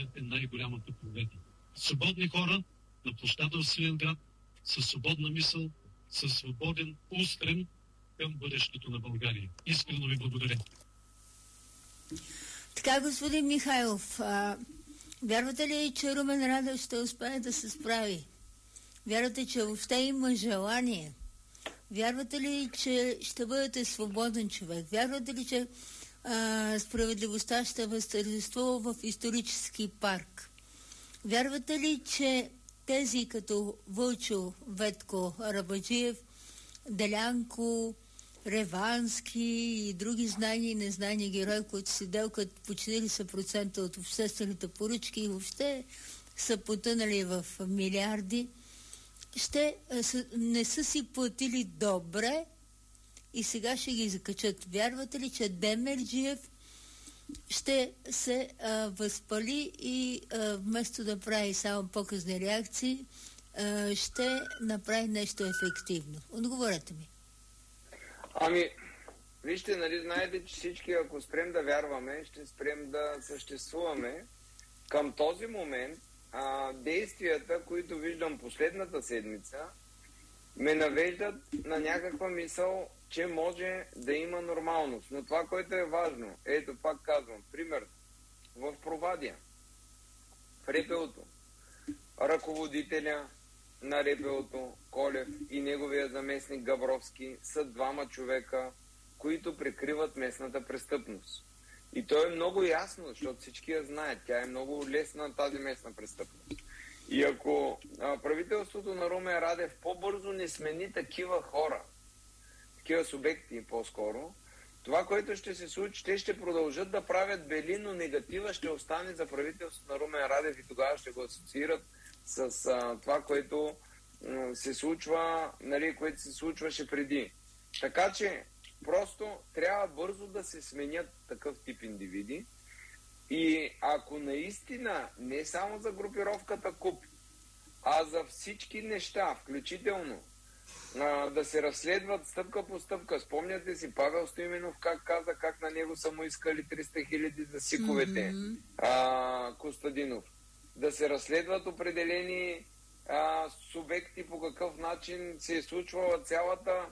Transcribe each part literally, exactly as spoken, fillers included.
е най-голямата победа. Свободни хора на площада в Свиленград, със свободна мисъл, със свободен устрем към бъдещето на България. Искрено ви благодаря. Така, господин Михайлов, а, вярвате ли, че Румен Радев ще успее да се справи? Вярвате, че въобще има желание? Вярвате ли, че ще бъдете свободен човек? Вярвате ли, че а, справедливостта ще възтържествува в исторически парк? Вярвате ли, че тези като Вълчо, Ветко Арабаджиев, Делянко, Ревански и други знани и незнани герои, които си делкат по четиридесет процента от обществените поръчки и въобще са потънали в милиарди, ще не са си платили добре и сега ще ги закачат? Вярвате ли, че Демерджиев ще се а, възпали и а, вместо да прави само показни реакции, а, ще направи нещо ефективно? Отговорете ми. Ами, вижте, нали знаете, че всички, ако спрем да вярваме, ще спрем да съществуваме. Към този момент а, действията, които виждам последната седмица, ме навеждат на някаква мисъл, че може да има нормалност. Но това, което е важно, ето пак казвам, пример, в Провадия, в РПУ-то, ръководителя на РПУ-то, Колев и неговия заместник Габровски са двама човека, които прикриват местната престъпност. И то е много ясно, защото всички я знаят. Тя е много лесна, тази местна престъпност. И ако а, правителството на Румен Радев по-бързо не смени такива хора, такива субекти по-скоро, това, което ще се случи, те ще продължат да правят бели, но негатива ще остане за правителството на Румен Радев и тогава ще го асоциират с а, това, което м, се случва, нали, което се случваше преди. Така че просто трябва бързо да се сменят такъв тип индивиди и ако наистина не само за групировката КУП, а за всички неща, включително а, да се разследват стъпка по стъпка. Спомняте си Павел Стоименов как каза, как на него са му искали триста хиляди за сиковете, mm-hmm. а, Костадинов. Да се разследват определени а, субекти, по какъв начин се е случвала цялата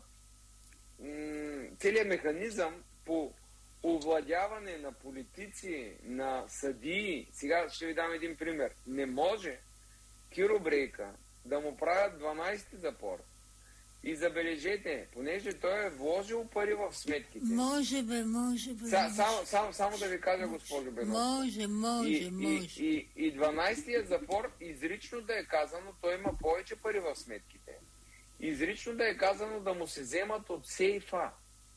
м- целият механизъм по овладяване на политици, на съдии. Сега ще ви дам един пример. Не може Киро Брейка да му правят дванайсети запор. И забележете, понеже той е вложил пари в сметките. Може бе, може бе. Са, само, само, само да ви кажа, госпожо Бенов. Може, може, и, може. И, и, и дванайсетият запор, изрично да е казано, той има повече пари в сметките. Изрично да е казано да му се вземат от сейфа.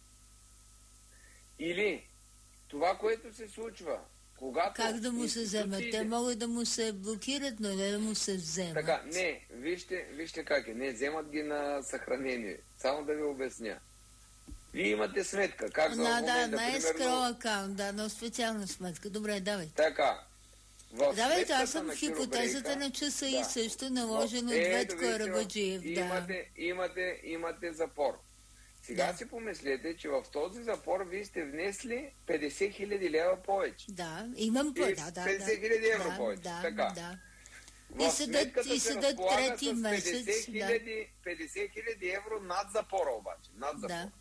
Или това, което се случва, когато... Как да му се вземат? Те могат да му се блокират, но не да му се вземат. Така, не, вижте, вижте как е. Не, вземат ги на съхранение. Само да ви обясня. Вие имате сметка. Как за на, момента, да, на примерно... escrow акаунт, да, на специална сметка. Добре, давайте. Така. Давайте, аз съм в хипотезата на часа да. И също наложено от Ветко Арабаджиев. Да. Имате, имате, имате запор. Сега да. Си помислете, че в този запор вие сте внесли петдесет хиляди лева повече. Да, имам по... да, да, петдесет хиляди евро да, повече. Да, така. Да. В и съдът, и съдът трети месец. петдесет хиляди евро над запора обаче. Над запор. Да.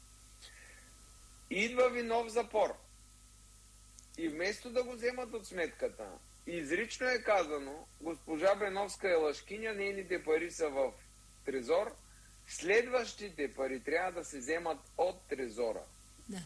Идва ви нов запор. И вместо да го вземат от сметката, изрично е казано, госпожа Беновска е лъжкиня, нейните пари са в трезор, следващите пари трябва да се вземат от трезора. Да.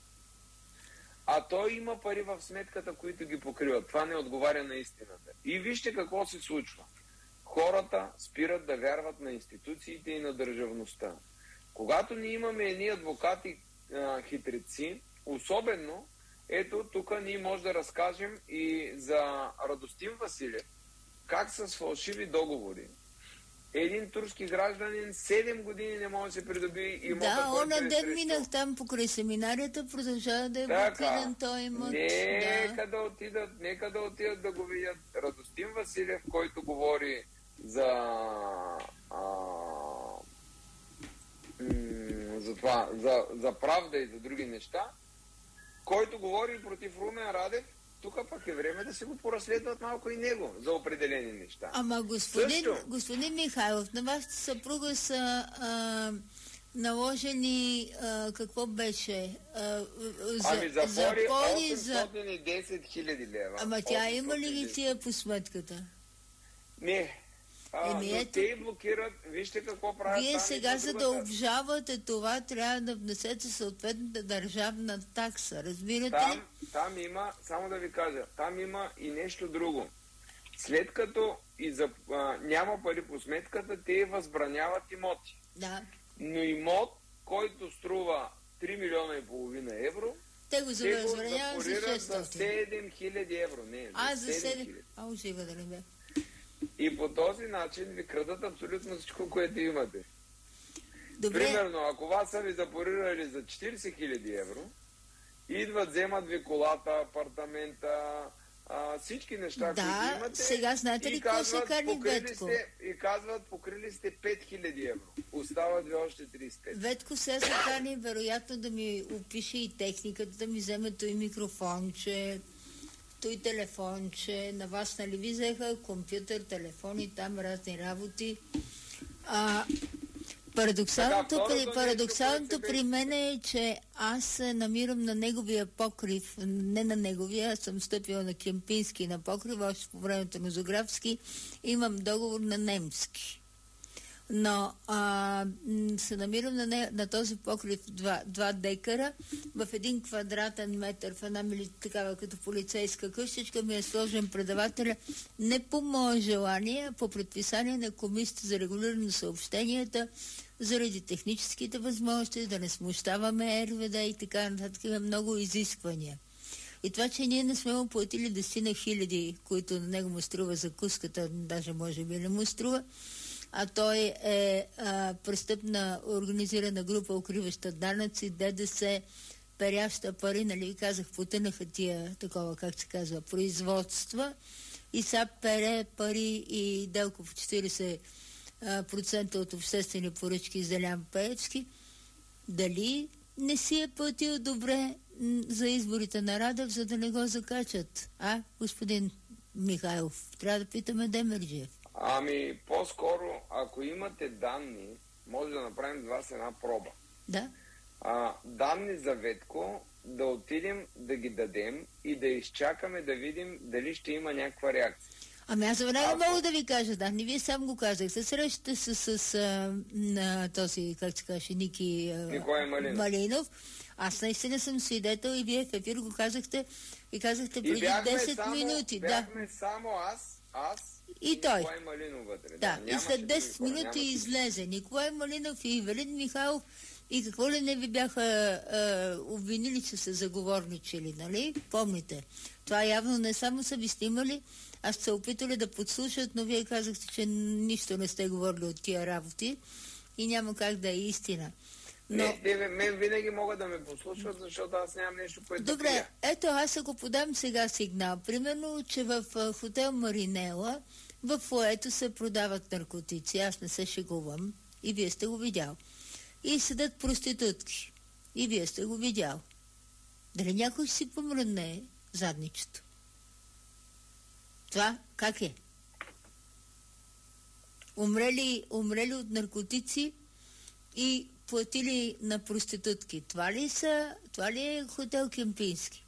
А той има пари в сметката, които ги покриват. Това не отговаря на истината. И вижте какво се случва. Хората спират да вярват на институциите и на държавността. Когато ние имаме едни адвокати а, хитреци, особено, ето тук ние може да разкажем и за Радостин Василев, как с фалшиви договори един турски гражданин седем години не може да се придоби имота. Да, който она е ден срещу... минах там покрай семинарията, продължава да е блокиран той имот. Нека да. да отидат, нека да отидат да го видят. Радостин Василев, който говори за а, м- за това, за, за правда и за други неща, който говори против Румен Радев, тук пък е време да се го поразследват малко и него за определени неща. Ама господин, Също... господин Михайлов, на вашата съпруга са а, наложени, а, какво беше? А, за, ами запори, запори за... осемстотин и десет хиляди лева. Ама тя има ли ги тия по сметката? Не. А, Еми, но ето... те блокират, вижте какво правят. Вие там сега, за да другата... обжавате това, трябва да внесете съответната държавна такса. Разбирате там, ли? Там има, само да ви кажа, там има и нещо друго. След като и за, а, няма пари по сметката, те възбраняват имоти. Да. Но имот, който струва три милиона и половина евро, те го забраняват за запорират шестстотин. за седем хиляди евро. Не, а, за за седем седем хиляди. А, ужива да не бе. И по този начин ви крадат абсолютно всичко, което имате. Добре. Примерно, ако вас са ви запорирали за четиридесет хиляди евро, идват, вземат ви колата, апартамента, а, всички неща, да, които имате. сега знаете ли какво се кани Ветко? Сте, и казват, покрили сте пет хиляди евро. Остават ви още тридесет и пет. Ветко сега се кани вероятно да ми опише и техниката, да ми вземе той микрофонче, той телефонче. На вас нали ви взеха компютър, телефони, там разни работи. А, Парадоксалното, така, при, парадоксалното нещо, при мен е, че аз се намирам на неговия покрив, не на неговия, аз съм стъпила на Кемпински на покрив, още по времето на Зографски, имам договор на немски. Но а, се намирам на, не, на този покрив два декара, в един квадратен метър, в една мили, такава като полицейска къщичка ми е сложен предавателя не по мое желание, а по предписание на Комисията за регулиране на съобщенията, заради техническите възможности, да не смущаваме РВД и така нататък, има много изисквания. И това, че ние не сме му платили десетина хиляди, които на него му струва закуската, даже може би не му струва, а той е а, престъпна организирана група, укриваща данъци, ДДС, перяща пари, нали, казах, потънаха тия, такова, как се казва, производства, и сега пере пари и делко в четиридесет процента от обществени поръчки за Делян Пеевски. Дали не си е платил добре за изборите на Радев, за да не го закачат? А, господин Михайлов? Трябва да питаме Демерджиев. Ами, по-скоро, ако имате данни, може да направим за вас една проба. Да. А, данни за Ветко, да отидем да ги дадем и да изчакаме да видим дали ще има някаква реакция. Ами аз веднага Ако... мога да ви кажа, да, не вие сам го казахте. Срещате се с, с а, на този, как се каже, Ники а, Николай Малинов. Малинов. Аз наистина съм свидетел и вие в ефир го казахте и казахте преди десет само, минути. Бяхме да. само аз, аз и, и той. Николай Малинов вътре. Да, да и след десет хора, минути нямаше... излезе Николай Малинов и Ивелин Михайлов и какво ли не ви бяха а, обвинили, че са заговорничили, нали? Помните. Това явно не само са ви снимали, аз се опитали да подслушат, но вие казахте, че нищо не сте говорили от тия работи и няма как да е истина. Но... Не, те, мен винаги могат да ме послушват, защото аз нямам нещо, което Добре, да пия. Ето аз ако подам сега сигнал, примерно, че в хотел Маринела в фоето се продават наркотици, аз не се шегувам и вие сте го видял. И седат проститутки и вие сте го видял. Дали някой ще си помръдне задничето? Това как е? Умрели, умрели от наркотици и платили на проститутки. Това ли са, това ли е хотел Кемпински?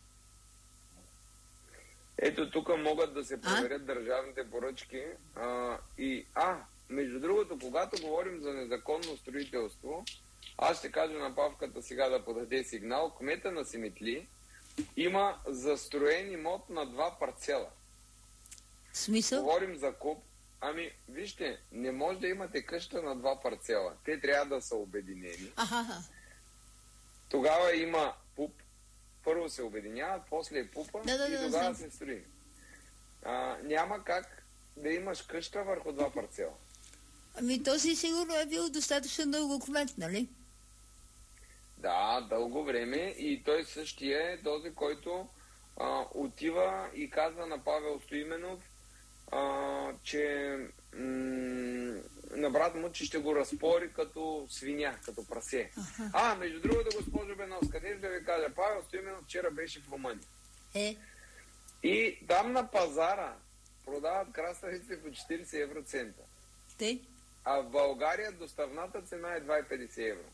Ето тук могат да се проверят а? държавните поръчки. А, и, а, между другото, когато говорим за незаконно строителство, аз ще кажа на Павката сега да подаде сигнал. Кмета на Симитли има застроен имот на два парцела. В смисъл? Говорим за куп. Ами, вижте, не може да имате къща на два парцела. Те трябва да са обединени. Аха. Тогава има пуп. Първо се обединяват, после е пупа да, да, и да, тогава да, се строи. А, няма как да имаш къща върху два парцела. Ами този сигурно е бил достатъчно дълго кмет, нали? Да, дълго време и той същия е този, който а, отива и казва на Павел Стоименов, а, че м- на брат му, че ще го разпори като свиня, като прасе. Аха. А, между другото, госпожо Беновска, къде да ви кажа, Павел Стоименов вчера беше в Румъния. Е? И там на пазара продават краставици по четирийсет евроцента. Те? А в България доставната цена е два и петдесет евро.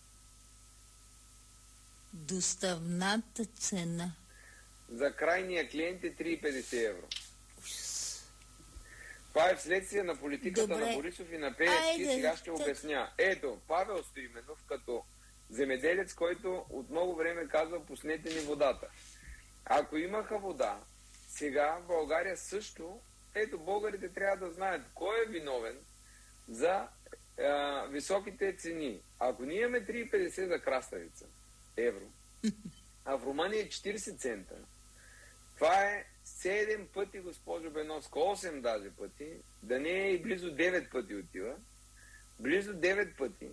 Доставната цена. За крайния клиент е три и петдесет евро. Това е вследствие на политиката Добре. на Борисов и на Пеевски. Айде, Сега ще так. обясня. Ето, Павел Стоименов, като земеделец, който от много време казва: пуснете ни водата. Ако имаха вода, сега в България също, ето, българите трябва да знаят кой е виновен за а, високите цени. Ако ние имаме три и петдесет за краставица евро, а в Румъния е четирийсет цента, това е седем пъти, госпожо Беновска, осем даже пъти, да не е и близо девет пъти отива, близо девет пъти,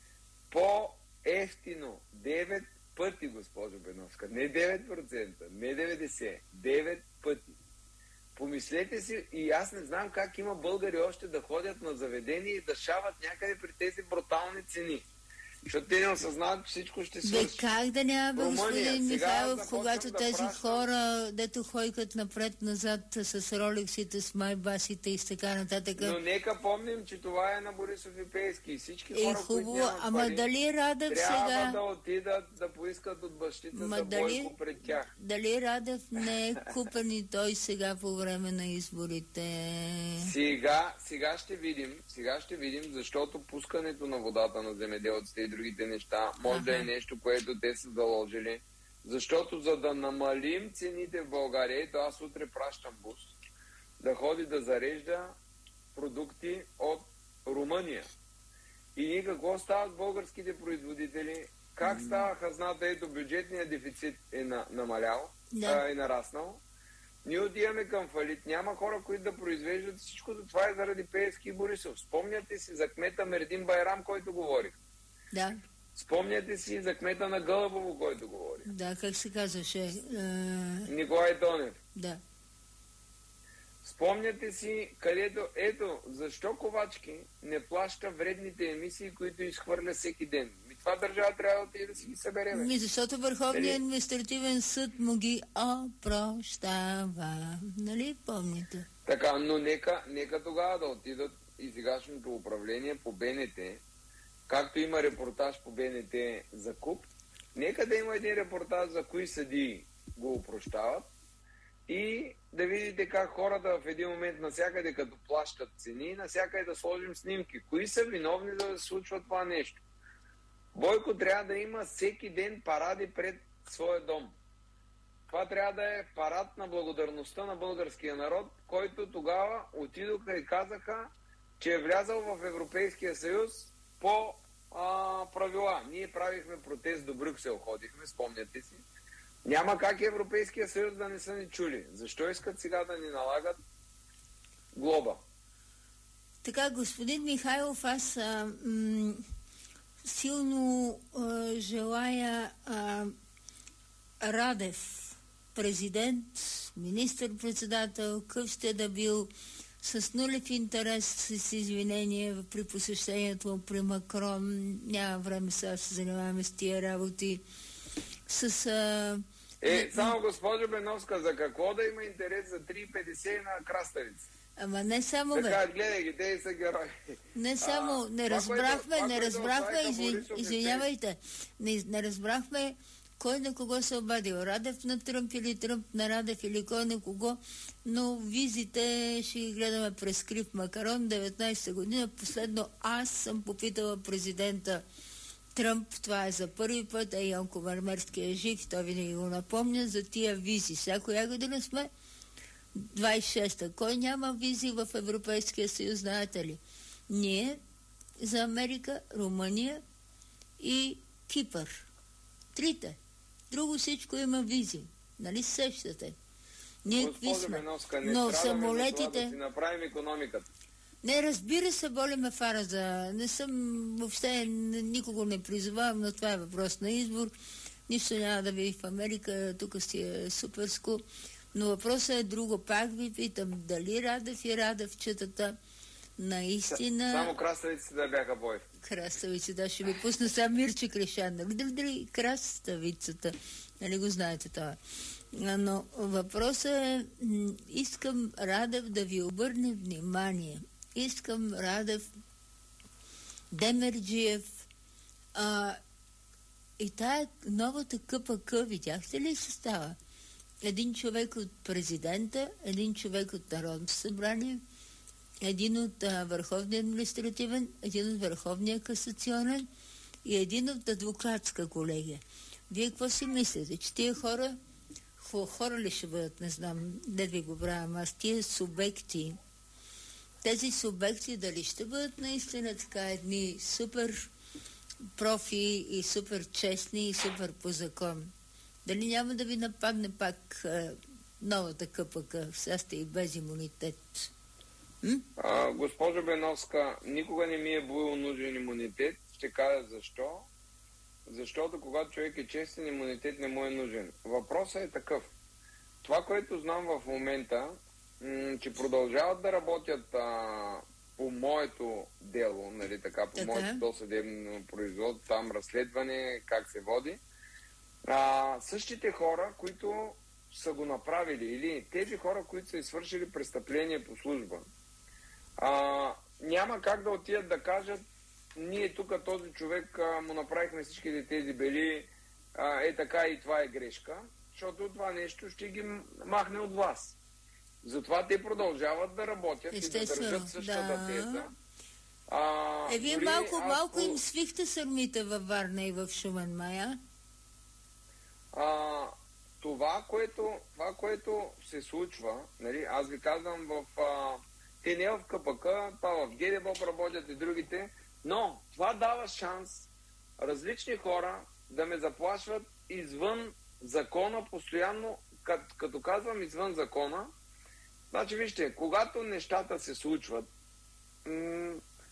по-ефтино, девет пъти, госпожо Беновска, не девет процента, не деветдесет, девет пъти. Помислете си, и аз не знам как има българи още да ходят на заведение и да шават някъде при тези брутални цени. Защото те не осъзнават, че всичко ще свърши. Бе, как да няма, бе, господин Михайлов, когато да тези пращам... хора, дето хойкат напред-назад с ролексите, с майбасите и с така нататък. Но нека помним, че това е на Борисов и Пеевски. И всички е, хора, хубаво, които нямат ама пари, дали Радев трябва сега... да отидат да поискат от бащицата Ма дали... Бойко пред тях. Дали Радев не е купен и той сега по време на изборите? Сега, сега ще видим, сега ще видим, защото пускането на водата на земеделците и другите неща може да е нещо, което те са заложили. Защото за да намалим цените в България, ето аз утре пращам бус да ходи да зарежда продукти от Румъния. И ние какво става с българските производители? Как става хазната? Ето, бюджетният дефицит е на, намалял, Да. а, е нараснал. Ние отиваме към фалит. Няма хора, които да произвеждат всичкото. Това е заради Пеевски и Борисов. Спомняте си за кмета Мердин Байрам, който говорих. Да. Спомняте си за кмета на Гълъбово, който говори. Да, как се казваше? Е... Николай Тонев. Да. Спомняте си, където, ето, защо Ковачки не плаща вредните емисии, които изхвърля всеки ден? Ми това държава трябва да отиде да си ги събере. бе. Ми, защото Върховният Дали? административен съд му ги опрощава. Нали помните? Така, но нека, нека тогава да отидат и сегашното управление по БНТ, както има репортаж по БНТ за КУП, нека да има един репортаж за кои съдии го опрощават и да видите как хората в един момент насякъде, като плащат цени, насякъде да сложим снимки. Кои са виновни да се случва това нещо? Бойко трябва да има всеки ден паради пред своя дом. Това трябва да е парад на благодарността на българския народ, който тогава отидоха и казаха, че е влязал в Европейския съюз по а, правила. Ние правихме протест до Брюксел, ходихме, спомняте си. Няма как Европейския съюз да не са ни чули. Защо искат сега да ни налагат глоба? Така, господин Михайлов, аз а, м- силно а, желая а, Радев, президент, министър-председател, къв ще да бил, с нулев интерес, с извинение при посещението му при Макрон. Няма време сега да се занимаваме с тия работи. С... А... Е, само госпожо Беновска, за какво да има интерес за три и петдесет на краставица? Ама не само, бе. Така, гледай ги, те са герои. Не само, А, не това, разбрахме, което- не това, което разбрахме, оставиха извин, Борисов и извинявайте, не, не разбрахме кой на кого се обадил. Радев на Тръмп или Тръмп на Радев или кой на кого, но визите ще ги гледаме през Крив Макарон, деветнайсета година. Последно аз съм попитала президента Тръмп, това е за първи път, а Йонко Мармерски е жив, той винаги го напомня за тия визи. Сега коя година сме? двайсет и шеста. Кой няма визи в Европейския съюз, знаете ли? Ние за Америка, Румъния и Кипър. Трите. Друго всичко има визи. Нали се сещате? Ние какви Госпожо сме? Беновска, не Но страдаме за това самолетите... да си направим икономиката. Не, разбира се, боли ме фара за... Не съм... Въобще никого не призовавам, но това е въпрос на избор. Нищо няма да види в Америка, тук си е суперско. Но въпросът е друго. Пак ви питам, дали Радев и Радевчетата наистина... Само краставиците да бяха бой. Краставици, да, ще ви пусна сега Мирче Кришан. Дали, дали, краставицата. Нали го знаете това? Но въпросът е, искам Радев да ви обърне внимание. Искам Радев, Демерджиев, а, и тая новата КПК, видяхте ли състава? Един човек от президента, един човек от Народното събрание, един от а, Върховния административен, един от Върховния касационен и един от адвокатска колегия. Вие какво си мислите? Че тия хора, хора ли ще бъдат, не знам, да ви го правям, аз тия субекти, тези субекти дали ще бъдат наистина така едни супер профи и супер честни и супер по закон? Дали няма да ви нападне пак а, новата КПК, сега сте и без имунитет? А, госпожо Беновска, никога не ми е бил нужен имунитет. Ще кажа защо. Защото когато човек е честен, имунитет не му е нужен. Въпросът е такъв. Това, което знам в момента, м- че продължават да работят а, по моето дело, нали така, по така. моето досъдебно производство, там разследване, как се води, а, същите хора, които са го направили, или тези хора, които са извършили престъпление по служба, а, няма как да отидат да кажат: ние тук този човек а, му направихме всичките тези бели, а, е така и това е грешка, защото това нещо ще ги махне от вас. Затова те продължават да работят и да държат същата да. теза. А, е, вие малко, аз... малко им свихте сърмите във Варна и в Шумен, Мая? А, това, което, това, което се случва, нали, аз ви казвам в... А, те не в КПК, това в ГДБОП работят и другите, но това дава шанс различни хора да ме заплашват извън закона постоянно. Като, като казвам извън закона, значи вижте, когато нещата се случват м-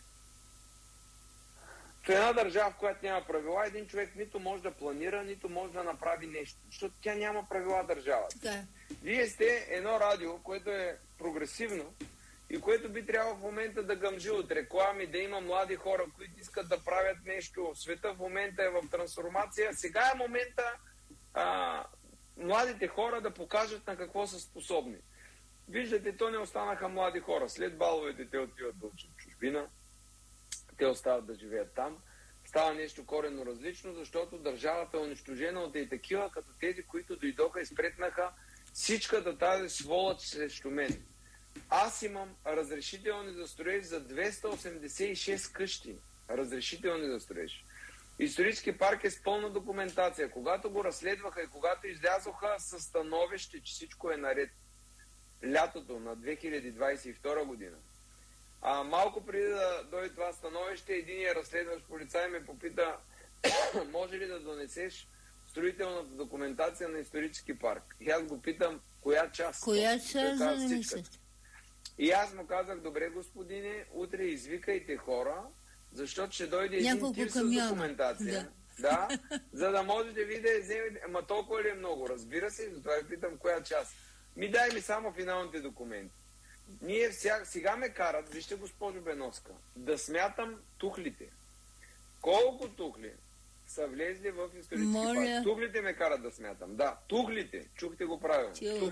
в една държава, в която няма правила, един човек нито може да планира, нито може да направи нещо, защото тя няма правила държавата. Да. Вие сте едно радио, което е прогресивно и което би трябвало в момента да гъмжи от реклами, да има млади хора, които искат да правят нещо. Света в момента е в трансформация. Сега е момента а, младите хора да покажат на какво са способни. Виждате, то не останаха млади хора. След баловете те отиват да учат чужбина, те остават да живеят там. Става нещо коренно различно, защото държавата е унищожена от и такива, като тези, които дойдоха и спретнаха всичката тази сволъч срещу мен. Аз имам разрешителни за строеж за двеста осемдесет и шест къщи. Разрешителни за строеж. Исторически парк е с пълна документация. Когато го разследваха и когато излязоха със становище, че всичко е наред, лятото на две хиляди двадесет и втора година, а малко преди да дойде това становище, единият разследващ полицай ме попита: може ли да донесеш строителната документация на исторически парк? И аз го питам: коя част? Коя част да не И аз му казах: добре, господине, утре извикайте хора, защото ще дойде един тир с документация. Да. Да, за да можете ви да я вземете. Ама толкова ли е много? Разбира се, затова ви питам коя част. Ми дай ми само финалните документи. Ние вся... сега ме карат, вижте, госпожо Беновска, да смятам тухлите. Колко тухли са влезли в исторически парк? Тухлите ме карат да смятам. Да, тухлите. Чухте го правилно.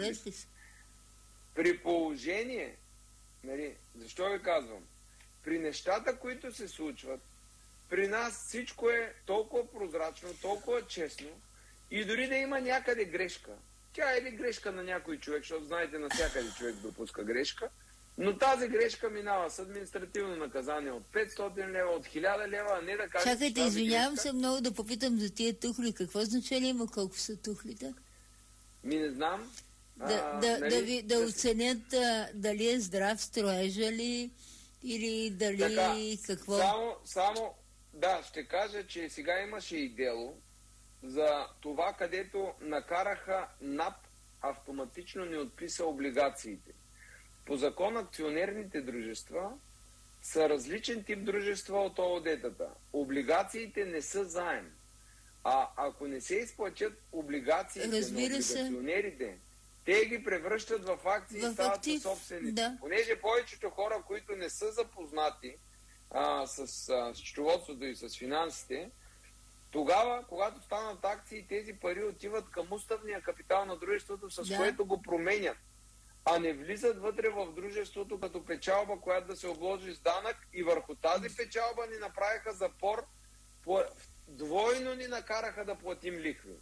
При положение, нали, защо ви казвам? При нещата, които се случват, при нас всичко е толкова прозрачно, толкова честно и дори да има някъде грешка. Тя е ли грешка на някой човек, защото знаете, навсякъде човек допуска грешка, но тази грешка минава с административно наказание от петстотин лева, от хиляда лева, а не да кажете... Чакайте, извинявам се много да попитам за тия тухли. Какво значение има колко са тухлите? Ми не знам. Да, а, да, нали, да, ви, да, да оценят а, дали е здрав строежа ли или дали така, какво... Само, само, да, ще кажа, че сега имаше и дело за това, където накараха НАП автоматично не отписа облигациите. По закон акционерните дружества са различен тип дружества от ООД-тата. Облигациите не са заем. А ако не се изплатят облигациите на облигационерите, те ги превръщат в акции в и стават актив, собственици. Да. Понеже повечето хора, които не са запознати а, с а, счетоводството и с финансите, Тогава, когато станат акции, тези пари отиват към уставния капитал на дружеството, с Да. което го променят, а не влизат вътре в дружеството като печалба, която да се обложи с данък, и върху тази печалба ни направиха запор, по... двойно ни накараха да платим лихви.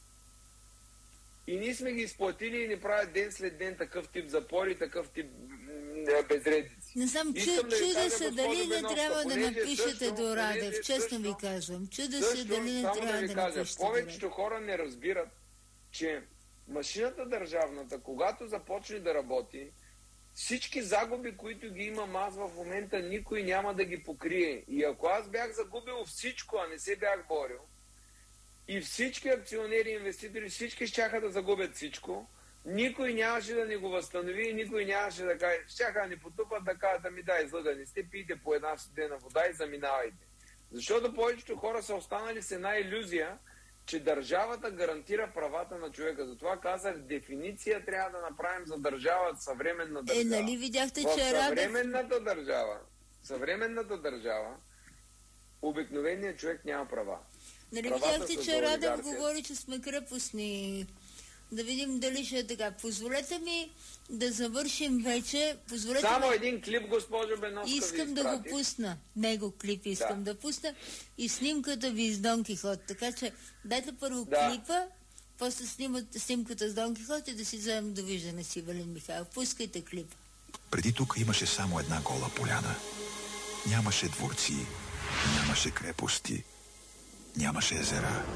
И ние сме ги изплатили и ни правят ден след ден такъв тип запори, такъв тип м- безредици. Не знам, чу, Искам да ви чуда кажа, се госпожо дали не Беновска, трябва да понеже напишете също- до Радев, понеже честно ви също- казвам. Чуда се Също, дали не само да трябва ви да кажа, напишете до повечето Радев. хора не разбират, че машината държавната, когато започне да работи, всички загуби, които ги имам аз в момента, никой няма да ги покрие. И ако аз бях загубил всичко, а не се бях борил, и всички акционери и инвеститори, всички щяха да загубят всичко, никой нямаше да ни го възстанови и никой нямаше да каже, щяха да ни потупат, да кажат, да ми дай, излъгани сте, пийте по една студена вода и заминавайте. Защото повечето хора са останали с една илюзия, че държавата гарантира правата на човека. Затова казах, дефиниция трябва да направим за държава, съвременна държава. Е, нали видяхте, В че Радев... съвременната държава, съвременната държава, обикновеният човек няма права. Нали правата видяхте, са че за Радев олигарсия. говори, че сме крепостни. Да видим дали ще е така. Позволете ми да завършим вече. Позволете Само ми... един клип, госпожо Беновска, Искам ви да го изпратих. пусна. Него клип искам да, Да. пусна. И снимката ви с Дон Кихот. Така че дайте първо Да. клипа, после снимат снимката с Дон Кихот и да си вземем довиждане с Ивелин Михайлов. Пускайте клипа. Преди тук имаше само една гола поляна. Нямаше дворци, нямаше крепости, нямаше езера.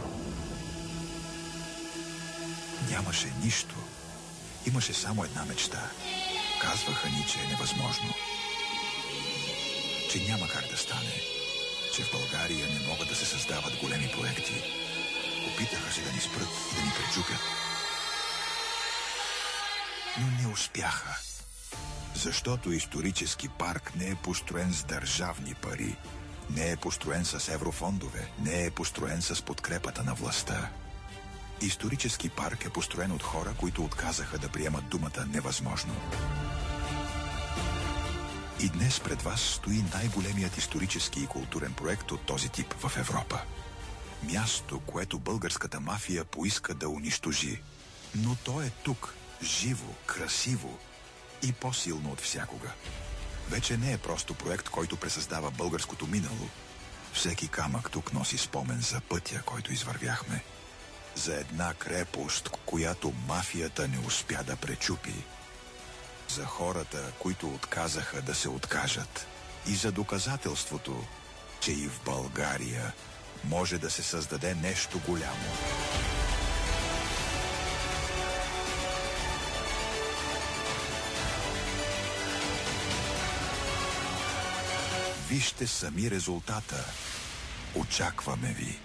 Нямаше нищо. Имаше само една мечта. Казваха ни, че е невъзможно. Че няма как да стане. Че в България не могат да се създават големи проекти. Опитаха се да ни спрат и да ни пречупят. Но не успяха. Защото исторически парк не е построен с държавни пари, не е построен с еврофондове, не е построен с подкрепата на властта. Исторически парк е построен от хора, които отказаха да приемат думата невъзможно. И днес пред вас стои най-големият исторически и културен проект от този тип в Европа. Място, което българската мафия поиска да унищожи. Но то е тук, живо, красиво и по-силно от всякога. Вече не е просто проект, който пресъздава българското минало. Всеки камък тук носи спомен за пътя, който извървяхме. За една крепост, която мафията не успя да пречупи. За хората, които отказаха да се откажат. И за доказателството, че и в България може да се създаде нещо голямо. Вижте сами резултата. Очакваме ви.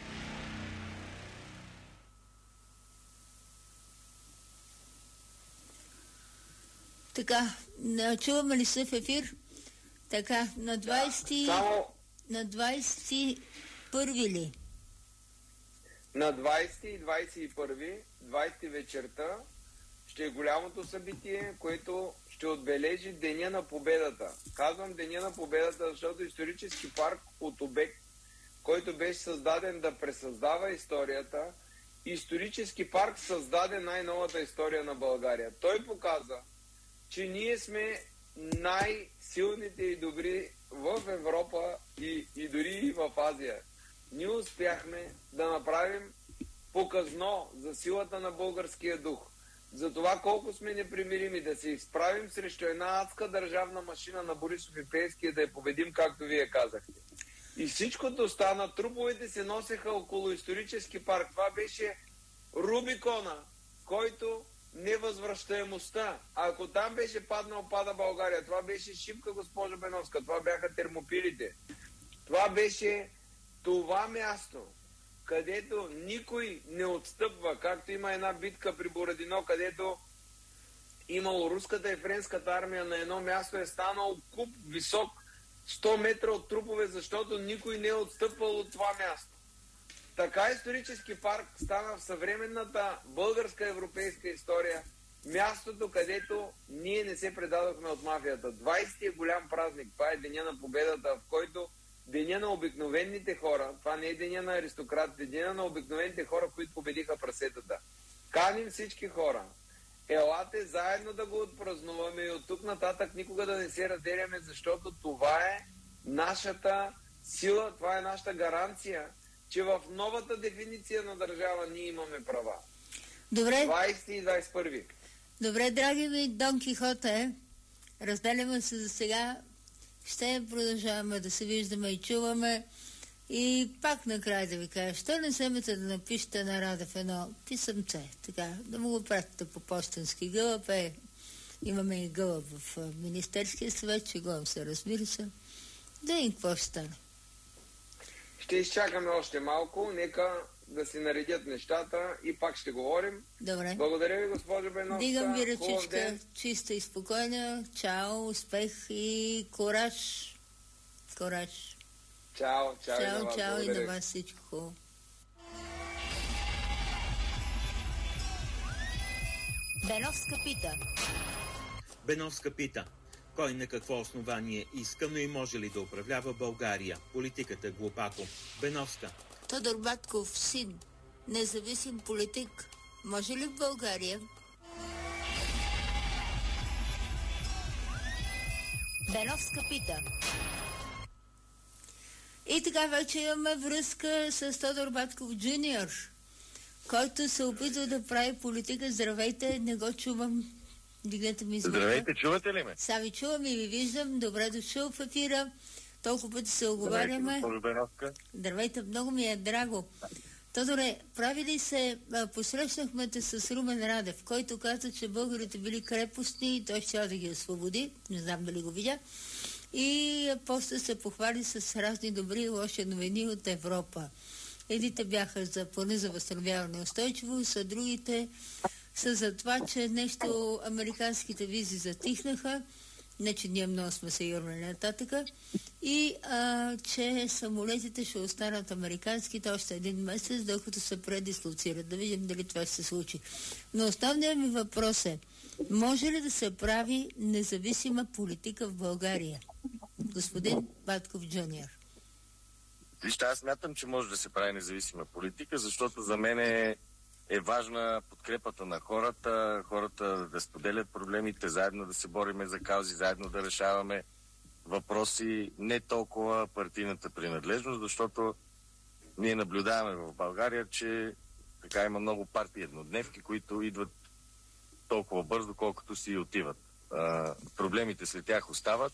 Така, на- чуваме ли се в ефир? Така, на двайсети... Само На двайсет и първи ли? на двайсети и двайсет и първи, двайсети вечерта, ще е голямото събитие, което ще отбележи Деня на победата. Казвам Деня на победата, защото исторически парк от обект, който беше създаден да пресъздава историята, исторически парк създаде най-новата история на България. Той показа, че ние сме най-силните и добри в Европа и, и дори и в Азия. Ние успяхме да направим показно за силата на българския дух. За това колко сме непримирими, да се изправим срещу една адска държавна машина на Борисов и Пеевски, да я победим, както вие казахте. И всичкото стана, труповете се носеха около исторически парк. Това беше Рубикона, който невъзвръщаемостта. А ако там беше паднал, пада България. Това беше Шипка, госпожо Беновска. Това бяха Термопилите. Това беше това място, където никой не отстъпва, както има една битка при Борадино, където имало руската и френската армия на едно място, е станал куп висок сто метра от трупове, защото никой не е отстъпвал от това място. Така исторически парк стана в съвременната българска европейска история мястото, където ние не се предадохме от мафията. двайсети е голям празник. Това е Деня на победата, в който деня на обикновените хора, това не е деня на аристократите, деня на обикновените хора, които победиха прасетата. Каним всички хора. Елате заедно да го отпразнуваме и от тук нататък никога да не се разделяме, защото това е нашата сила, това е нашата гаранция, че в новата дефиниция на държава ние имаме права. Добре. двайсети и двайсет и първи. Добре, драги ми Дон Кихоте, разделяме се за сега. Ще продължаваме да се виждаме и чуваме. И пак накрая да ви кажа, що не вземете да напишете на Радев едно писъмце, така, да му го пратите по почтенски гълъб. Е, имаме и гълъб в Министерския съвет, чегувам се, разбира се. Да и какво ще стане. Ще изчакаме още малко, нека да си наредят нещата и пак ще говорим. Добре. Благодаря ви, госпожо Беновска. Дигам ви ръчичка, чиста и спокойна. Чао, успех и кораж. Кораж. Чао, чао, чао, и на вас. чао и Благодаря. на вас всичко хубаво. Беновска пита. Беновска пита. Кой на какво основание иска, но и може ли да управлява България? Политиката глупако. Беновска. Тодор Батков, син, независим политик, може ли в България? Беновска пита. И така вече имаме връзка с Тодор Батков Джуниор, който се опитва да прави политика. Здравейте, не го чувам. Дигнете ми звука. Здравейте, чувате ли ме? Сега ви чувам и ви виждам. Добре дошъл в ефира. Толкова пъти се оговаряме. Здравейте, Здравейте, много ми е драго. Тодоре, прави ли се, посрещнахме те с Румен Радев, който каза, че българите били крепостни и той ще да ги освободи. Не знам дали го видя. И после се похвали с разни добри и лоши новини от Европа. Едните бяха за плана за възстановяване устойчивост, а другите са за това, че нещо американските визи затихнаха, не че ние много сме се юрнали нататък, и а, че самолетите ще останат американските още един месец, докато се предислоцират. Да видим дали това ще се случи. Но основният ми въпрос е, може ли да се прави независима политика в България? Господин Батков Джуниор. Вижте, аз смятам, че може да се прави независима политика, защото за мен е, е важна подкрепата на хората, хората да споделят проблемите, заедно да се бориме за каузи, заедно да решаваме въпроси, не толкова партийната принадлежност, защото ние наблюдаваме в България, че така има много партии еднодневки, които идват толкова бързо, колкото си отиват. А, проблемите след тях остават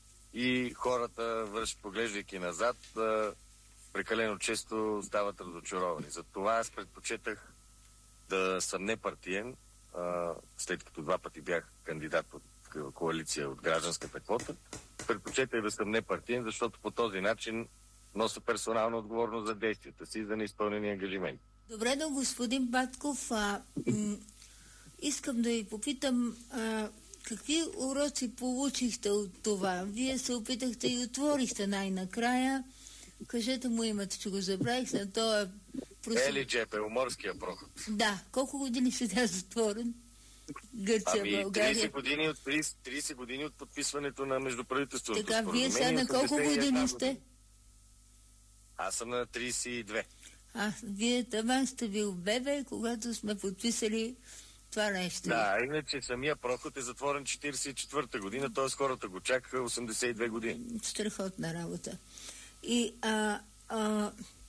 и хората, върш, поглеждайки назад, а, прекалено често стават разочаровани. Затова аз предпочетах да съм непартиен, а, след като два пъти бях кандидат от коалиция от гражданската квота. Предпочетах да съм непартиен, защото по този начин нося персонална отговорност за действията си, за неизпълнени ангажименти. Добре, но господин Батков, а, м- искам да ви попитам, а, какви уроци получихте от това? Вие се опитахте и отворихте най-накрая. Кажете му името, че го забравих. На това Прос... Ели Джепе, Уморския проход. Да. Колко години седя затворен? Гърция, ами, България. трийсет години, от, трийсет години от подписването на междуправителственото така, вие сега на колко години сте? Аз съм на трийсет и две. А, вие тъман сте бил бебе, когато сме подписали това нещо. Да, иначе самия проход е затворен четирийсет и четвърта година, т.е. хората го чакаха осемдесет и две години. Страхотна работа. И а, а,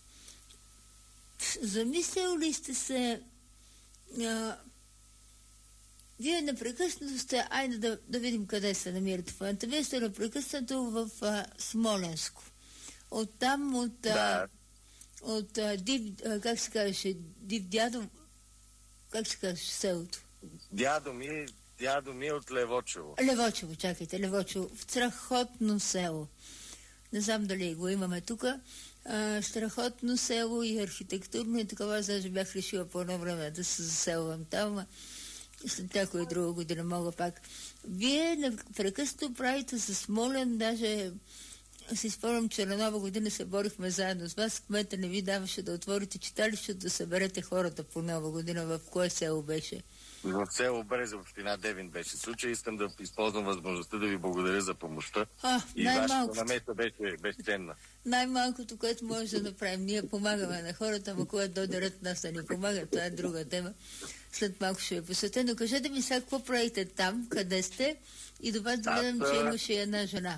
замислял ли сте се, а, вие непрекъснато сте, айде да, да видим къде се намирате в момента. Вие сте непрекъснато в а, Смоленско. Оттам от, да. а, от а, див, а, как се казваше, див дядо, как се казваше селото? Дядо ми, дядо ми е от Левочево. Левочево, чакайте, Левочево. Страхотно село. Не знам дали го имаме тук. Страхотно село и архитектурно и такова. Аз даже бях решила по едно време да се заселвам там. След някоя друга година мога пак. Вие непрекъснато правите с Смолен, даже си спомням, че на Нова година се борихме заедно с вас. Кмета не ви даваше да отворите читалището, да съберете хората по Нова година. В кое село беше? В село Брезе, община Девин беше случай. Искам да използвам възможността да ви благодаря за помощта. А, и вашата намеса беше безценна. Най-малкото, което може да направим, ние помагаме на хората, но когато дойде ред нас да ни помагат, това е друга тема. След малко ще ви посветя. Но кажете ми сега, какво правите там, къде сте? И до вас да гледам, че имаше една жена.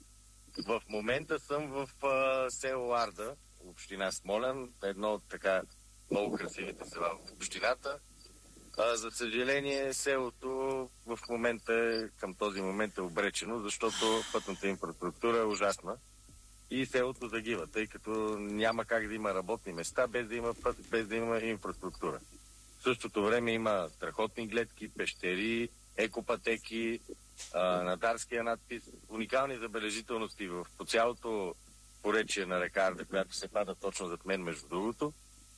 В момента съм в а, село Арда, община Смолян, едно от така много красивите села в общината. А, за съжаление, селото в момента, към този момент е обречено, защото пътната инфраструктура е ужасна и селото загива, тъй като няма как да има работни места, без да има път, без да има инфраструктура. В същото време има страхотни гледки, пещери, екопатеки, а, на Дарския надпис, уникални забележителности в, по цялото поречие на река Арда, която се пада точно зад мен, между другото.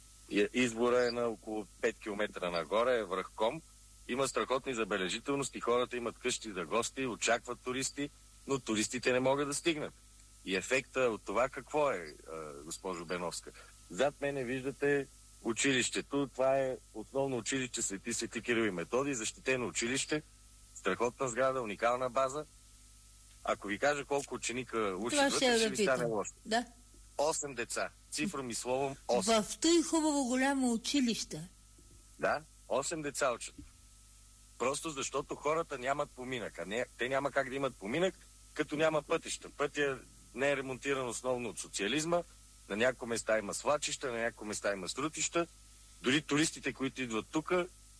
Избора е на около пет километра нагоре, връх Ком. Има страхотни забележителности, хората имат къщи за гости, очакват туристи, но туристите не могат да стигнат. И ефекта от това какво е, госпожо Беновска? Зад мене виждате училището. Това е основно училище Свети Свети Кирил и Методий, защитено училище, страхотна сграда, уникална база. Ако ви кажа колко ученика учи вътре, ще ви стане лошо. Да. Осем деца. Цифром и словом осем. В той хубаво голямо училище. Да, осем деца учат. Просто защото хората нямат поминък. А не, те няма как да имат поминък, като няма пътища. Пътя не е ремонтиран основно от социализма. На някои места има свлачища, на някои места има срутища. Дори туристите, които идват тук,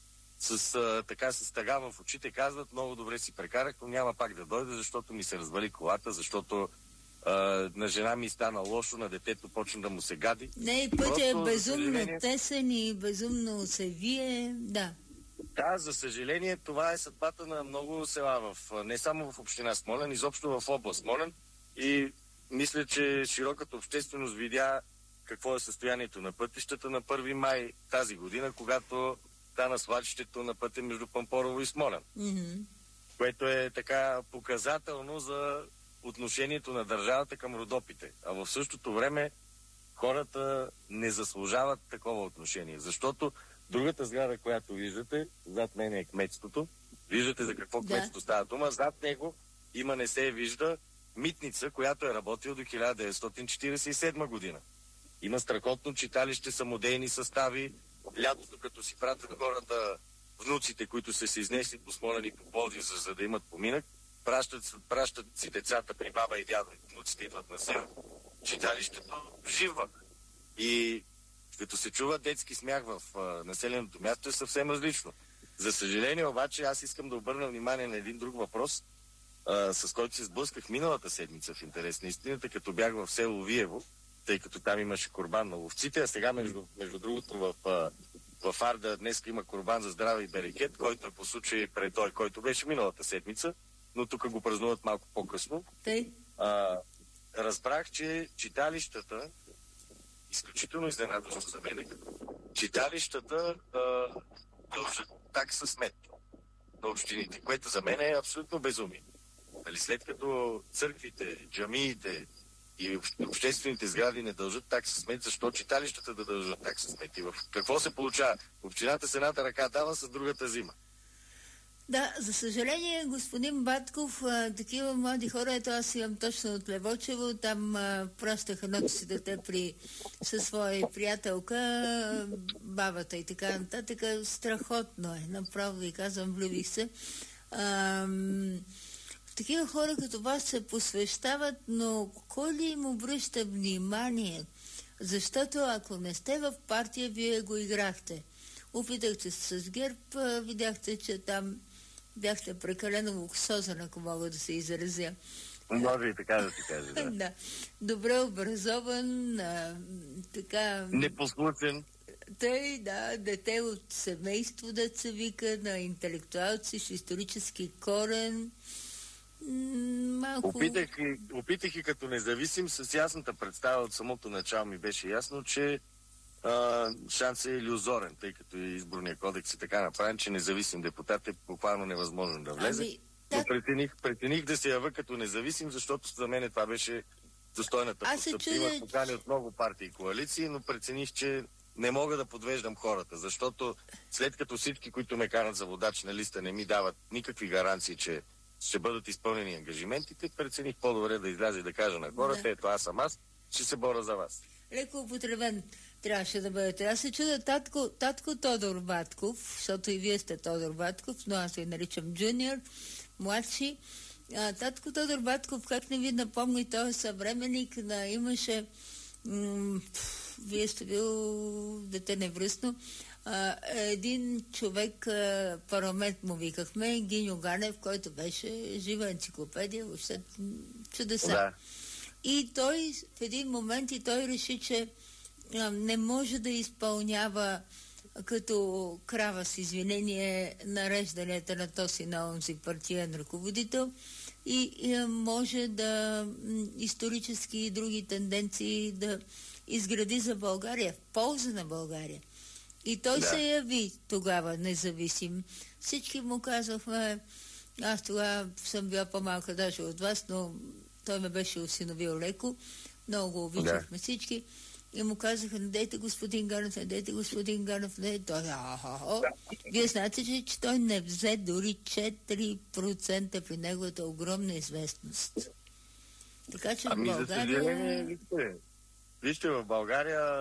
с, а, така, с тъга в очите казват, много добре си прекарах, но няма пак да дойде, защото ми се развали колата, защото Uh, на жена ми стана лошо, на детето почна да му се гади. Не, пътя е безумно съжаление... тесен и безумно се вие, да. Да, за съжаление, това е съдбата на много села, в, не само в община Смолян, изобщо в област Смолян. И мисля, че широката общественост видя какво е състоянието на пътищата на първи май тази година, когато стана свлачището на пътя между Пампорово и Смолян. Mm-hmm. Което е така показателно за отношението на държавата към Родопите. А в същото време хората не заслужават такова отношение. Защото другата сграда, която виждате, зад мен е кметството. Виждате за какво да. кметство става дума. Зад него има, не се вижда, митница, която е работила до хиляда деветстотин четиридесет и седма година. Има страхотно читалище, самодейни състави. Лятото, като си пратят хората, внуците, които са се изнесли по Смолян и по Пловдив, за, за да имат поминък, Пращат, пращат си децата при баба и дядо, внуците идват на село. Читалището живва. И като се чува детски смях в а, населеното място е съвсем различно. За съжаление обаче аз искам да обърна внимание на един друг въпрос, а, с който се сблъсках миналата седмица в интерес на истината, като бях в село Виево, тъй като там имаше курбан на ловците, а сега между, между другото в, а, в Арда днес има курбан за здраве и берекет, който е по случай пред той, който беше миналата седмица, но тук го празнуват малко по-късно. Тъй? А, разбрах, че читалищата, изключително изненадващо за мен, читалищата а, дължат такса смет на общините, което за мен е абсолютно безумие. Нали, след като църквите, джамиите и обществените сгради не дължат такса смет, защо читалищата да дължат такса смет? И в какво се получава? Общината с едната ръка дава, с другата взима. Да, за съжаление, господин Батков, а, такива млади хора, ето аз имам точно от Левочево, там а, пращах едното си дете при, със своя приятелка, бабата и така нататък. Страхотно е, направо ви казвам, влюбих се. А, такива хора като вас се посвещават, но кой ли им обръща внимание? Защото ако не сте в партия, вие го играхте. Опитахте се с ГЕРБ, видяхте, че там бяхте прекалено луксозен, ако мога да се изразя. Може и така да ти кажа, да. Да. Добре образован, а, така... Непослушен. Тъй, да, дете от семейство, да се вика, на интелектуалци, с исторически корен. Малко... Опитах и, опитах и като независим, с ясната представа от самото начало ми беше ясно, че а, шанс е илюзорен, тъй като и изборния кодекс е така направен, че независим депутат е буквално невъзможно да влезе. Ами, так... Но претених, претених да се ява като независим, защото за мен това беше достойната постъпка. Чудя... Имах покани от много партии и коалиции, но прецених, че не мога да подвеждам хората, защото след като всички, които ме карат за водач на листа, не ми дават никакви гаранции, че ще бъдат изпълнени ангажиментите, прецених по-добре да изляза и да кажа на хората, да. Ето аз съм аз, ще се боря за вас. Леко употребен трябваше да бъдете. Аз се чуда татко, татко Тодор Батков, защото и вие сте Тодор Батков, но аз ви наричам джуниор, младши. А, татко Тодор Батков, как не ви напомни, той е съвременник, на имаше м- вие сте бил дете невръстно. А, един човек, а, парламент му викахме, Гиньо Ганев, който беше жива енциклопедия, въобще чудеса. Да. И той в един момент и той реши, че а, не може да изпълнява като крава с извинение нарежданията на този на онзи партиен ръководител и, и може да исторически и други тенденции да изгради за България, в полза на България. И той да. се яви тогава независим. Всички му казахме, аз тогава съм била по-малка даже от вас, но той ме беше осиновил леко, много обичахме да. всички. И му казаха, не дейте господин Ганев, не дейте господин Ганев, не той. Да. Вие знаете, че, че той не взе дори четири процента при неговата огромна известност. Така че ами, в България... за съжаление, вижте, вижте, в България,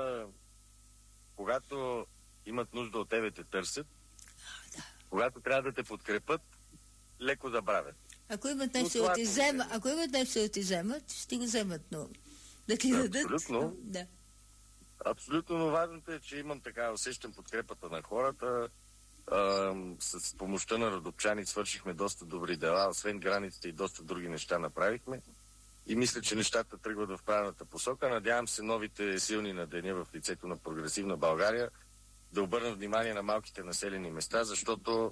когато имат нужда от тебе, те търсят, а, да. когато трябва да те подкрепят, леко забравят. Ако имат нещо да ти вземат, ако имат нещо да ти вземат, ще ти го вземат, но да ти дадат. Абсолютно. Да. Абсолютно, но важното е, че имам така, усещам подкрепата на хората. А, с помощта на родопчани свършихме доста добри дела, освен границите и доста други неща направихме. И мисля, че нещата тръгват в правилната посока. Надявам се новите силни на деня в лицето на прогресивна България да обърнат внимание на малките населени места, защото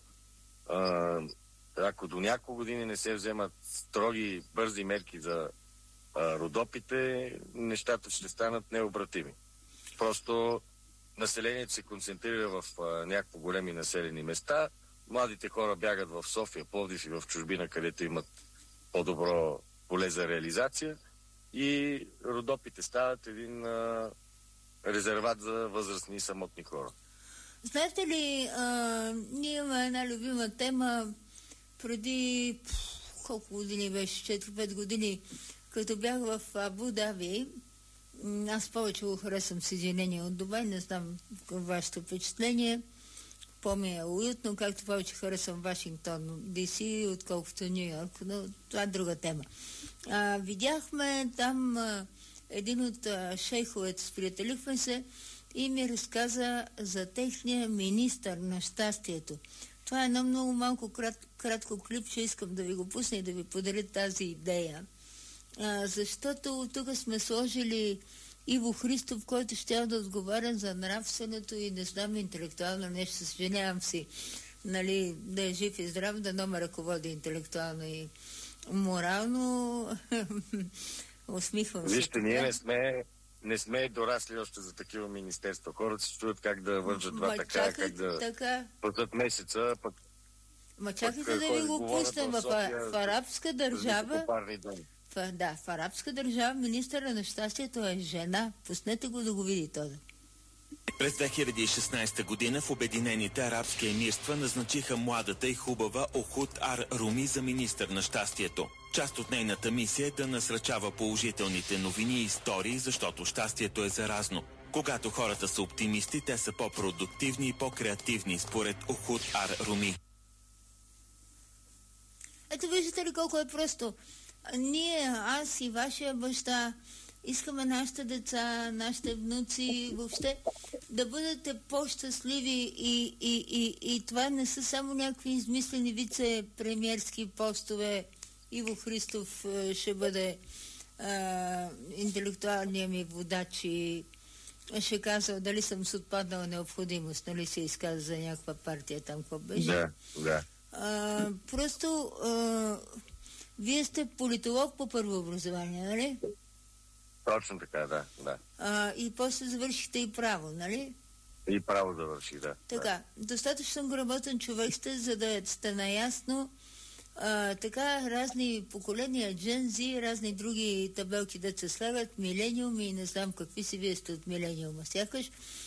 а, ако до няколко години не се вземат строги, бързи мерки за а, родопите, нещата ще станат необратими. Просто населението се концентрира в а, някакво големи населени места, младите хора бягат в София, Пловдив и в чужбина, където имат по-добро поле за реализация и родопите стават един а, резерват за възрастни и самотни хора. Знаете ли, а, ние имаме една любима тема преди колко години беше, четири-пет години, като бях в Абу Даби. Аз повече го харесвам Съединение от Дубай, не знам вашето впечатление. По-ми е уютно, както повече харесвам Вашингтон, Ди Си, отколкото Ню Йорк, но това е друга тема. А, видяхме там а, един от а, шейховете, сприятелихме се и ми разказа за техния министър на щастието. Това е едно много малко крат, кратко клипче, искам да ви го пусна и да ви подаря тази идея. А, защото тук сме сложили Иво Христов, който ще да отговаря за нравственото и не знам интелектуално нещо, съжалявам си, нали, да е жив и здрав, да но ме ръководи интелектуално и морално. Усмихвам се. Вижте, ние не сме, не сме дорасли още за такива министерства. Хората се чуят как да вържат два така, как да така... платят месеца, пък... Ма чакайте да ви го пуснем в, в, в арабска държава. В, да, в арабска държава министъра на щастието е жена. Пуснете го да го види този. През две хиляди и шестнадесета година в Обединените арабски емирства назначиха младата и хубава Охуд Ар Руми за министър на щастието. Част от нейната мисия е да насръчава положителните новини и истории, защото щастието е заразно. Когато хората са оптимисти, те са по-продуктивни и по-креативни, според Охуд Ар Руми. Ето виждате ли колко е просто. Ние, аз и вашия баща, искаме нашите деца, нашите внуци, въобще да бъдете по-щастливи и, и, и, и това не са само някакви измислени вице-премиерски постове. Иво Христов ще бъде а, интелектуалният ми водач и ще казва дали съм с отпаднала необходимост, нали се изказа за някаква партия там, какво беше. Да, да. А, просто а, вие сте политолог по първо образование, нали? Точно така, да, да. А, и после завършихте и право, нали? И право завърших, да. Така, да. Достатъчно грамотен човек сте, за да сте наясно а, така разни поколения, джензи, разни други табелки да се слагат, милениуми и не знам какви си вие сте от милениума. Сякаш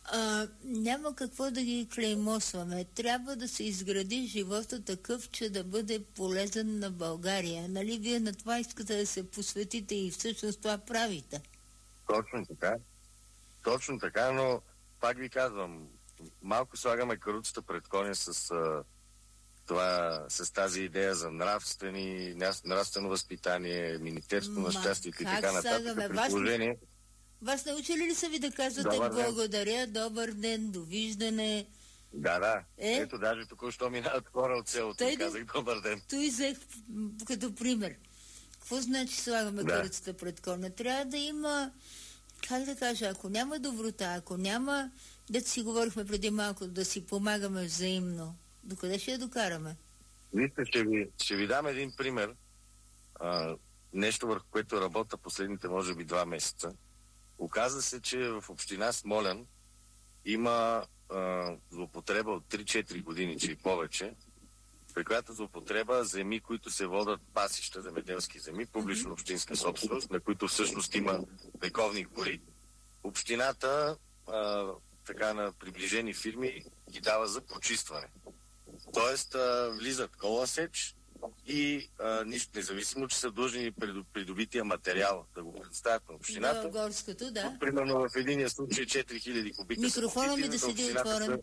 а, няма какво да ги клеймосваме. Трябва да се изгради живота такъв, че да бъде полезен на България. Нали вие на това искате да се посветите и всъщност това правите? Точно така. Точно така, но пак ви казвам, малко слагаме каруцата пред коня с, а, това, с тази идея за нравствени, нравствено възпитание, Министерство на щастието и така нататък. При положение... Вас научили ли са ви да казвате добър благодаря, добър ден, довиждане? Да, да. Е? Ето, даже току-що минават хора от селото и казах добър ден. Той взех като пример. Какво значи слагаме да. каруцата пред коня? Трябва да има, как да кажа, ако няма доброта, ако няма, дето си говорихме преди малко, да си помагаме взаимно, докъде ще я докараме? Вижте, ще ви, ще ви дам един пример. А, нещо, върху което работя последните, може би, два месеца. Оказва се, че в община Смолян има а, злоупотреба от три-четири години, че и повече, при която злоупотреба земи, които се водят пасища, земеделски земи, публично общинска собственост, на които всъщност има вековни гори. Общината, а, така на приближени фирми, ги дава за почистване. Тоест, а, влизат кола сеч и а, нищо, независимо, че са длъжни придобития материал да го предоставят на общината. Да, горското, да. Примерно в единия случай четири хиляди кубика. Микрофона ми да седи отворен.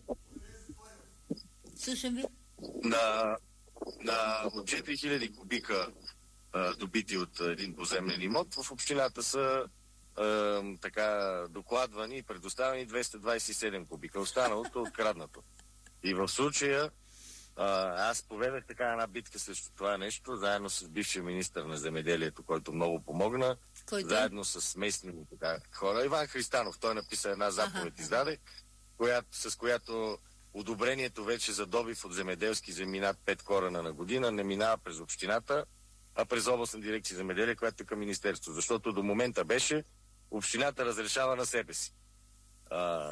Слушам ви. На, на от четири хиляди кубика а, добити от един поземлен имот, в общината са а, така докладвани и предоставени двеста двадесет и седем кубика. Останалото откраднато. И в случая а, аз поведах така една битка срещу това нещо, заедно с бившия министър на земеделието, който много помогна, Който? заедно с местни така, хора. Иван Христанов, той написа една заповед, ага. издаде, която, с която одобрението вече за добив от земеделски земи над пет корена на година не минава през общината, а през областна дирекция земеделие, която е към министерство. Защото до момента беше общината разрешава на себе си. А,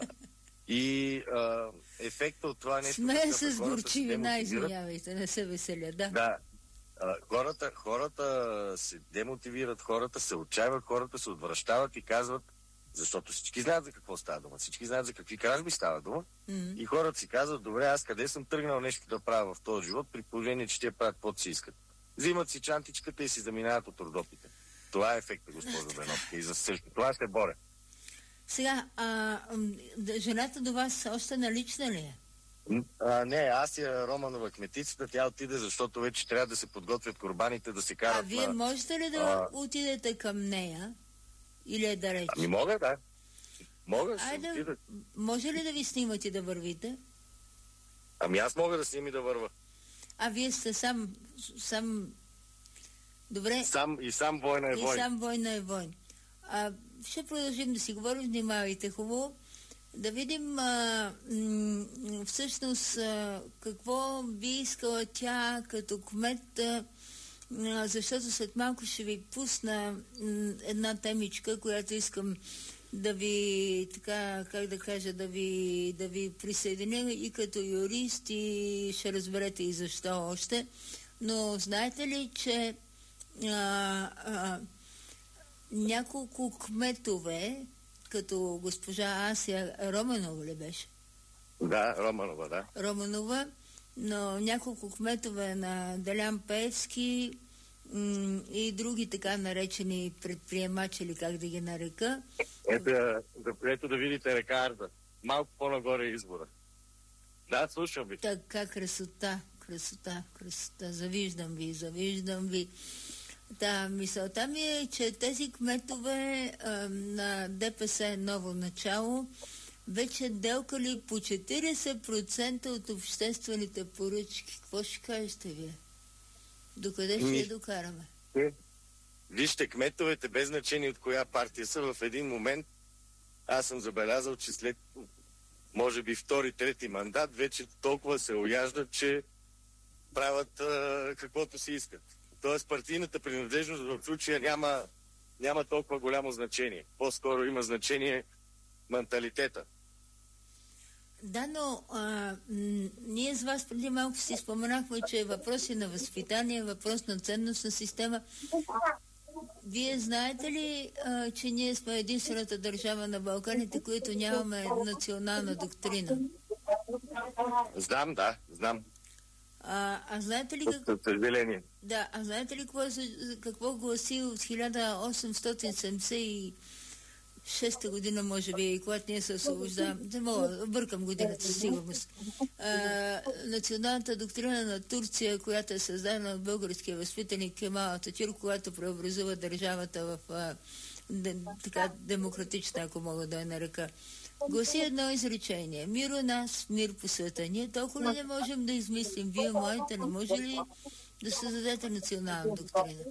и а, ефекта от това нещо... Смея се с горчивина, извинявайте, не се веселя, да. Да. А, хората, хората се демотивират, хората се отчаиват, хората се отвръщават и казват, защото всички знаят за какво става дума, всички знаят за какви кражби става дума, mm-hmm. и хората си казват, добре, аз къде съм тръгнал нещо да правя в този живот, при положение, че те правят каквото си искат. Взимат си чантичката и си заминават от родопите. Това е ефекта, госпожо Беновска, и за също това ще боря. Сега, а, жената до вас още налична ли е? А, не, Асия Романова кметицата, тя отиде, защото вече трябва да се подготвят курбаните, да се карат. А вие на, можете ли да а... отидете към нея? Или е далеч? Ами мога, да. Мога, ще Айде, отида. може ли да ви снимат и да вървите? Ами аз мога да снимам и да върва. А вие сте сам... сам... Добре. Сам, и сам война е войн. И сам война е войн. А, ще продължим да си говорим, внимавайте хубаво. Да видим а, м- всъщност а, какво би искала тя като кмет, а, защото след малко ще ви пусна м- една темичка, която искам да ви, така, как да кажа, да ви, да ви присъединя и като юрист, и ще разберете и защо още. Но знаете ли, че а, а, няколко кметове, като госпожа Асия Романова ли беше? Да, Романова, да. Романова, но няколко кметове на Делян Пеевски м- и други така наречени предприемачи, или как да ги нарека. Ето, ето да видите река Арда. Малко по-нагоре е избора. Да, слушам ви. Така, красота, красота, красота. Завиждам ви, завиждам ви. Да, мисълта ми е, че тези кметове а, на ДПС Ново начало вече делкали по четиридесет процента от обществените поръчки. Какво ще кажете вие? Докъде ще я докараме? Вижте, кметовете, без значение от коя партия са, в един момент аз съм забелязал, че след може би втори, трети мандат вече толкова се ояждат, че правят а, каквото си искат. Тоест партийната принадлежност в случая няма, няма толкова голямо значение. По-скоро има значение менталитета. Да, но а, м- ние с вас преди малко си споменахме, че е въпрос и на възпитание, въпрос на ценностна система. Вие знаете ли, а, че ние сме единствената държава на Балканите, които нямаме национална доктрина? Знам, да, знам. А, а знаете ли какво... Съжаление. Да, а знаете ли какво, какво гласи от хиляда осемстотин седемдесет и шеста година, може би, когато ние се освобождаваме, не мога, бъркам годината със сигурност. А, националната доктрина на Турция, която е създадена от българския възпитаник Кемал Ататюрк, когато преобразува държавата в а, де, така демократична, ако мога да я нарека, гласи едно изречение. Мир у нас, мир по света. Ние толкова ли не можем да измислим? Вие, моите, не може ли да създадете национална доктрина?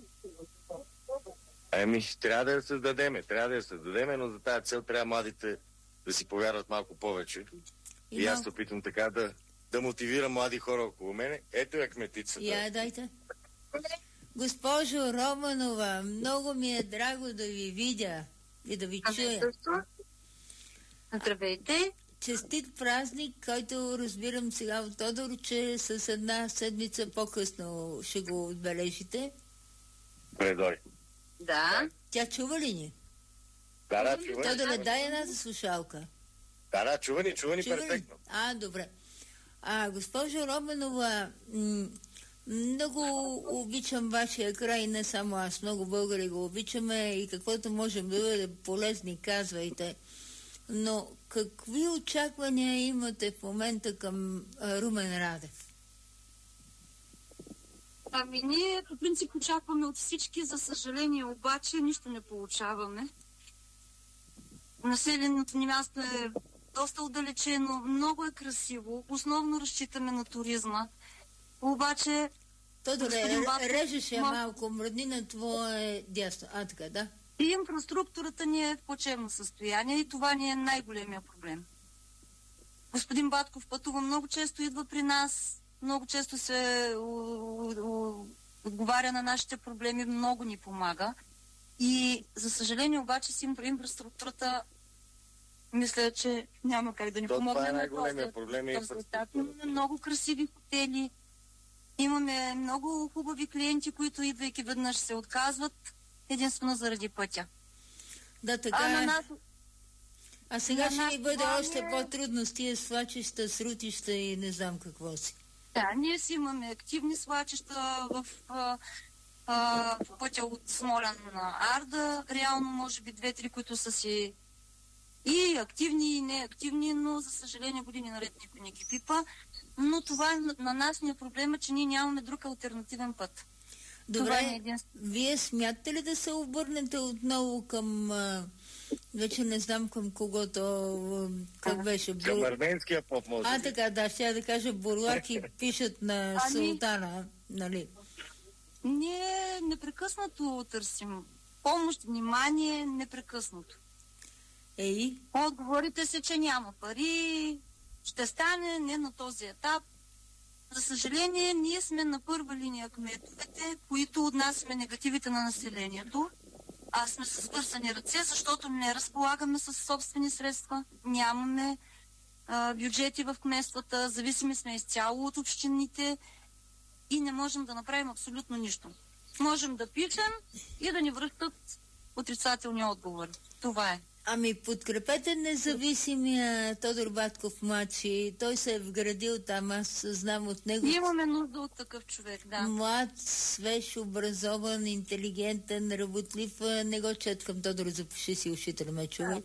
Ами, трябва да я създадеме, трябва да я създадеме, но за тази цел трябва младите да си повярват малко повече. И, и аз се опитам така да, да мотивирам млади хора около мене. Ето я кметицата. Я, дайте. Госпожо Романова, много ми е драго да ви видя и да ви чуя. Здравейте. Честит празник, който разбирам сега от Тодор, че с една седмица по-късно ще го отбележите. Предой. Да. Тя чува ли ни? Да, да, чува ни. Тодоре, дай една слушалка. Да, да, чува ни, чува ни перфектно. А, добре. А, госпожо Романова, м- много обичам вашия край, не само аз, много българи го обичаме и каквото можем да бъде полезни, казвайте. Но какви очаквания имате в момента към а, Румен Радев? Ами ние по принцип очакваме от всички, за съжаление обаче нищо не получаваме. Населеното ни място е доста отдалечено, много е красиво, основно разчитаме на туризма. Обаче... Тодоре, режеш я малко, мръдни на твое дясно. А, така, да? И инфраструктурата ни е в плачевно състояние и това ни е най-големия проблем. Господин Батков пътува много често, идва при нас, много често се отговаря на нашите проблеми, много ни помага. И за съжаление обаче с инфраструктурата мисля, че няма как да ни помогне. Това е най-големия проблем. Е имаме много красиви хотели, имаме много хубави клиенти, които идвайки веднъж се отказват единствено заради пътя. Да, така а, е. на нас... а сега на ще ни бъде това още е... по-трудно с тия свлачища, срутища и не знам какво си. Да, ние си имаме активни свлачища в, а, а, в пътя от Смолян на Арда. Реално може би две-три, които са си и активни, и неактивни, но за съжаление години наред никой не ги пипа. Но това на, на нас ни е проблема, че ние нямаме друг алтернативен път. Добре, е вие смятате ли да се обърнете отново към, а, вече не знам към кого то, как беше? Към Бур... арменския поп, може А, така, да, ще да кажа, бурлаки пишат на ами... султана, нали? Ние непрекъснато търсим помощ, внимание, непрекъснато. Ей? Отговорите се, че няма пари, ще стане не на този етап. За съжаление, ние сме на първа линия кметовете, които отнасяме негативите на населението. А сме с свързани ръце, защото не разполагаме с собствени средства, нямаме а, бюджети в кметствата, зависими сме изцяло от общините и не можем да направим абсолютно нищо. Можем да пишем и да ни връщат отрицателни отговори. Това е. Ами подкрепете независимия Тодор Батков младши. Той се е вградил там, аз знам от него. Имаме нужда от такъв човек, да. Млад, свеж, образован, интелигентен, работлив. Не го четкам, Тодор, запуши си ушите, не ме чувай.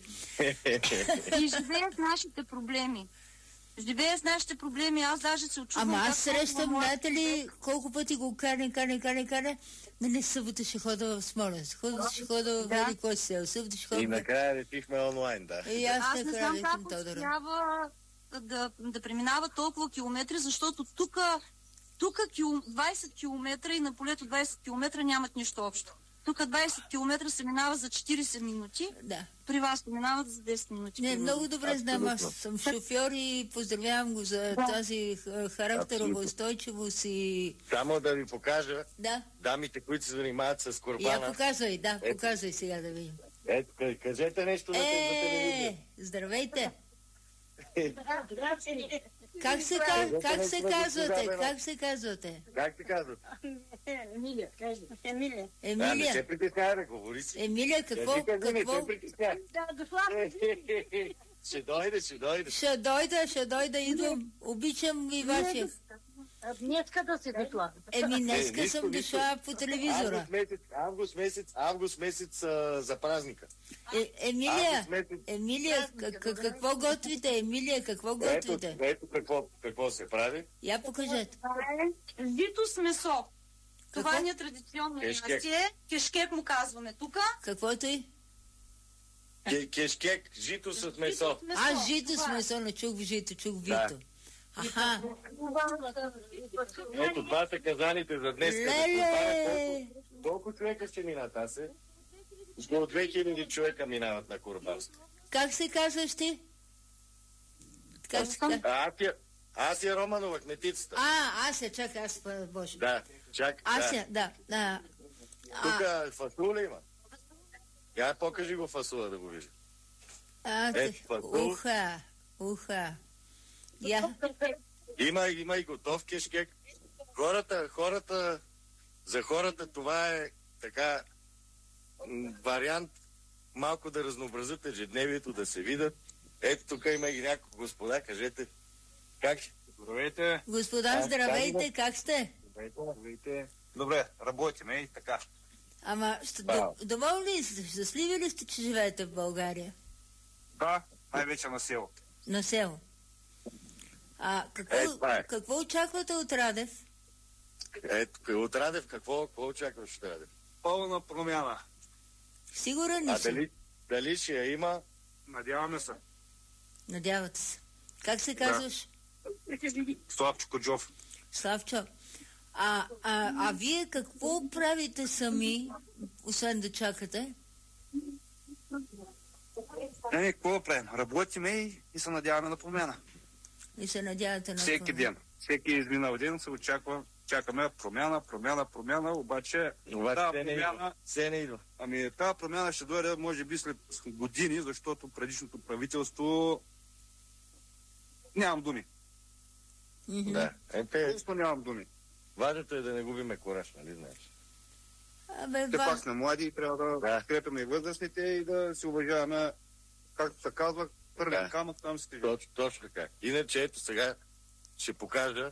И живее с нашите проблеми. Живее с нашите проблеми, аз даже се очудвам. Ама аз срещам, знаете ли, колко пъти го кане, кане, кане, кане. Нали, събота ще хода в Смолян, събота ще хода в Велико сел, събота ще хода... И накрая летихме онлайн, да. И аз, аз не знам как успява да, да преминава толкова километри, защото тук тук двайсет километра и на полето двайсет километра нямат нищо общо. Тук двайсет километра се минава за четирийсет минути, да. При вас се минават за десет минути. Не, много добре знам, аз съм шофьор и поздравявам го за да. тази характерова устойчивост и... Само да ви покажа да. дамите, които се занимават с корбана. Я показвай, да, ето. Показвай сега да видим. Ето, кажете нещо на е, телевизия. Здравейте! Как се, ка... как се казвате? Как се казвате? Как ти казват? Емилия, кажи. Емилия. А, не се Емилия. притесняй, бе, говори си. Емилия, какво? Кажи, кажи, не какво? се притесняй. Да, дошла. Ще дойде, ще дойде. Ще дойда, ще дойда, идвам. Обичам и вашия. Днеска да си дошла. Еми, днеска нищо, съм нищо. дошла по телевизора. Август месец, август месец, август месец а, за празника. Е, Емилия, Август месец. Емилия, к- к- какво готвите? Емилия, какво Ето, готвите? ето какво, какво се прави. Я покажете. Жито с месо. Това Какво? ни е традиционно Кешкек. ястие. Кешкек му казваме тук. Каквото и? Ке- Кешкек, жито с месо. А, жито с месо, не чух жито, чух Да. вито. Аха. Ето, това са казаните за днес. Леле! Колко, колко човека ще минат? Аз е? Около две хиляди човека минават на Курбанска. Как се казваш ти? Как се казваш? А, Асия, Асия Романова, кметицата. А, Ася, чакай, аз па- боже. Да, чак. Ася, да, да. Тук А, фасула има. Я покажи го фасула да го вижда. а, Е, те- фасул. уха, уха. Я, Има, има и готов кешкек. Хората, хората, за хората това е така м, вариант малко да разнообразят ежедневието, да се видят. Ето тук има и няколко господа, кажете как? Здравейте. господа, А, здравейте, казвам. как сте? Здравейте. Добре, работиме и така. Ама, ще, Браво. до- доволни ли сте, щастливи ли сте, че живеете в България? Да, най-вече на село. На село. А какво, Е, това е. какво очаквате от Радев? Ето, от Радев какво, какво очакваш от Радев? Пълна промяна. Сигурен ли А си? дали, дали ще я има? Надяваме се. Надявате се. Как се казваш? Славчо Коджов. Славчо. А, а, а вие какво правите сами, освен да чакате? Еми, какво правим? Работиме и, и се надяваме на промяна. И се надявате на Всеки промяна? ден. Всеки изминал ден се очаква, чакаме промяна, промяна, промяна, обаче Обаче тази все не промяна, идва. Все не идва. ами тази промяна ще дойде може би след години, защото предишното правителство нямам думи. Мгм. Да. Ете, Просто нямам думи. важното е да не губиме кораж, нали знаеш? Абе, Все ва... пак сме млади и трябва да Да. подкрепяме и възрастните и да си уважаваме, както се казва, първият Да. камък там се тежи. Точно, точно така. Иначе ето сега ще покажа.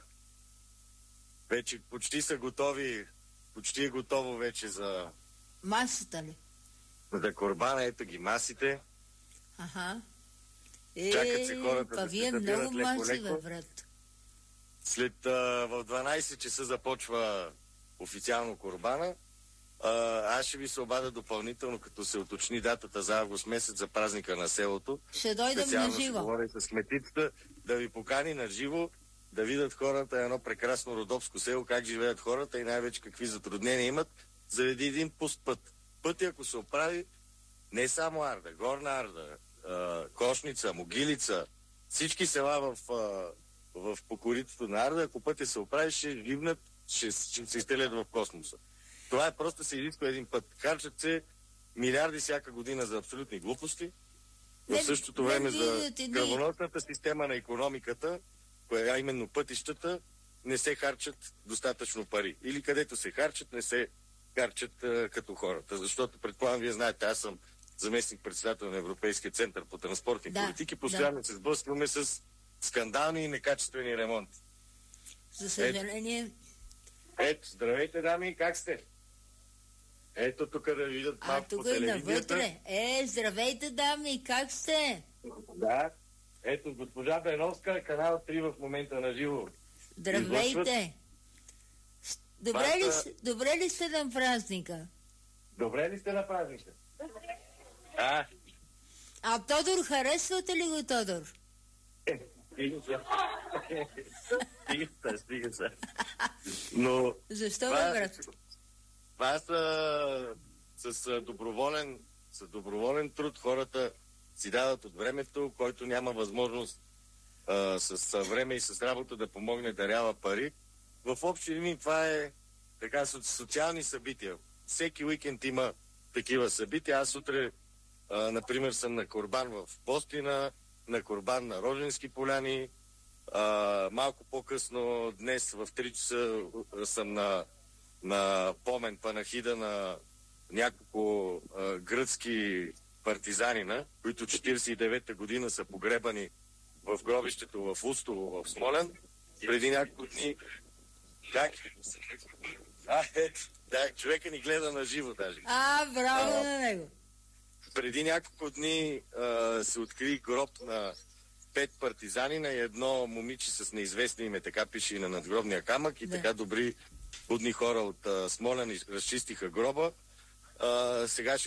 Вече почти са готови, почти е готово вече за, масата ли? за Курбана. Ето ги масите. Аха. Чакат се Е, хората па да се вие събират много маси, бе, леко-леко. брат. След а, в дванайсет часа започва официално Курбана. А, аз ще ви се обадя допълнително, като се уточни датата за август месец за празника на селото. Ще дойдем на Специално ще живо. говоря и с кметицата, да ви покани на живо, да видят хората едно прекрасно родопско село, как живеят хората и най-вече какви затруднения имат, заради един пуст път. Пътя, ако се оправи, не само Арда, Горна Арда, а, Кошница, Могилица, всички села в, а, в покоритото на Арда, ако пътя се оправи, ще ливнат, ще, ще се изтелят в космоса. Това е просто се изисква един път. Харчат се милиарди всяка година за абсолютни глупости, Не- в същото не време за виждате ли? кръвоносната система на икономиката, коя именно пътищата, не се харчат достатъчно пари. Или където се харчат, не се харчат а, като хората. Защото, предполагам, вие знаете, аз съм заместник-председател на Европейския център по транспортни Да, политики. Постоянно се сблъскваме с скандални и некачествени ремонти. За съжаление, Ето, здравейте, дами, как сте? Ето тук да видят а малко по тук и телевизията. навътре. Е, здравейте, дами, как сте? Да. Ето, госпожа Беновска, канал три в момента на живо. Здравейте. С- Добре ли, Вашата- с- добре ли сте на празника? Добре ли сте на празника? А, А Тодор, харесвате ли го, Тодор? стига се. Стига се, стига се. Но Защо, това, бе, брат? това са с а, доброволен, с доброволен труд хората си дават от времето, който няма възможност а, с а, време и с работа да помогне, дарява пари. В общи линии това е така со- социални събития. Всеки уикенд има такива събития. Аз утре, а, например, съм на Курбан в Постина, на Курбан на Роженски поляни, А, малко по-късно днес в три часа съм на, на помен панахида на няколко а, гръцки партизанина, които четиридесет и девета година са погребани в гробището в Устово, в Смолян. Преди няколко дни... Как? А, е, да, човека ни гледа на живо даже. А, браво а, на него! Преди няколко дни а, се откри гроб на пет партизанина и едно момиче с неизвестно име, така пише и на надгробния камък, и да. Така добри будни хора от а, Смолян разчистиха гроба. А, сега ще